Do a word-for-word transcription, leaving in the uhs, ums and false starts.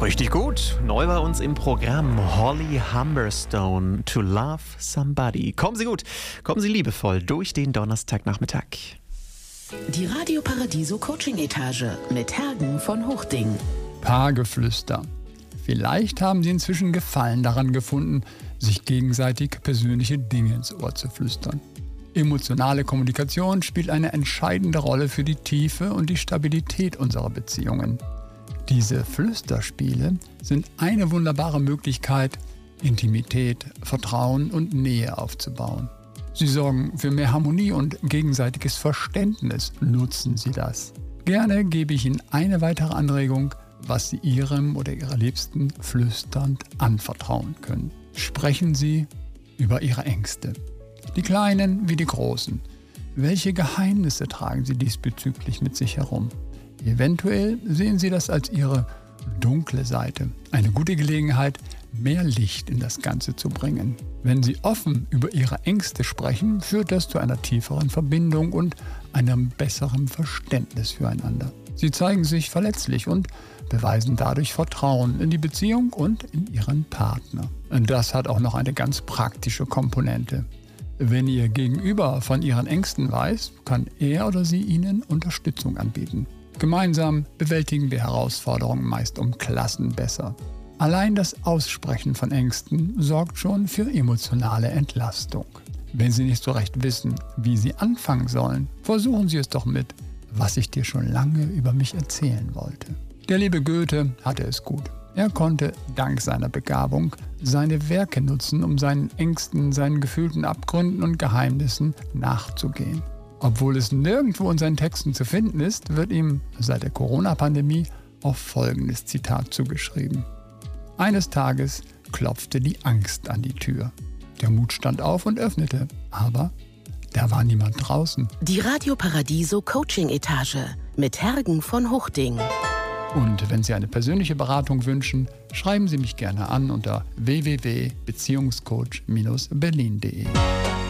Richtig gut. Neu bei uns im Programm Holly Humberstone, To Love Somebody. Kommen Sie gut, kommen Sie liebevoll durch den Donnerstagnachmittag. Die Radio Paradiso Coaching Etage mit Hergen von Hochding. Paargeflüster. Vielleicht haben Sie inzwischen Gefallen daran gefunden, sich gegenseitig persönliche Dinge ins Ohr zu flüstern. Emotionale Kommunikation spielt eine entscheidende Rolle für die Tiefe und die Stabilität unserer Beziehungen. Diese Flüsterspiele sind eine wunderbare Möglichkeit, Intimität, Vertrauen und Nähe aufzubauen. Sie sorgen für mehr Harmonie und gegenseitiges Verständnis. Nutzen Sie das. Gerne gebe ich Ihnen eine weitere Anregung, was Sie Ihrem oder Ihrer Liebsten flüsternd anvertrauen können. Sprechen Sie über Ihre Ängste. Die kleinen wie die großen. Welche Geheimnisse tragen Sie diesbezüglich mit sich herum? Eventuell sehen Sie das als Ihre dunkle Seite. Eine gute Gelegenheit, mehr Licht in das Ganze zu bringen. Wenn Sie offen über Ihre Ängste sprechen, führt das zu einer tieferen Verbindung und einem besseren Verständnis füreinander. Sie zeigen sich verletzlich und beweisen dadurch Vertrauen in die Beziehung und in Ihren Partner. Und das hat auch noch eine ganz praktische Komponente. Wenn Ihr Gegenüber von Ihren Ängsten weiß, kann er oder sie Ihnen Unterstützung anbieten. Gemeinsam bewältigen wir Herausforderungen meist um Klassen besser. Allein das Aussprechen von Ängsten sorgt schon für emotionale Entlastung. Wenn Sie nicht so recht wissen, wie Sie anfangen sollen, versuchen Sie es doch mit „Was ich dir schon lange über mich erzählen wollte“. Der liebe Goethe hatte es gut. Er konnte dank seiner Begabung seine Werke nutzen, um seinen Ängsten, seinen gefühlten Abgründen und Geheimnissen nachzugehen. Obwohl es nirgendwo in seinen Texten zu finden ist, wird ihm seit der Corona-Pandemie auch folgendes Zitat zugeschrieben. Eines Tages klopfte die Angst an die Tür. Der Mut stand auf und öffnete, aber da war niemand draußen. Die Radio Paradiso Coaching Etage mit Hergen von Hochding. Und wenn Sie eine persönliche Beratung wünschen, schreiben Sie mich gerne an unter w w w punkt beziehungscoach Bindestrich berlin punkt de.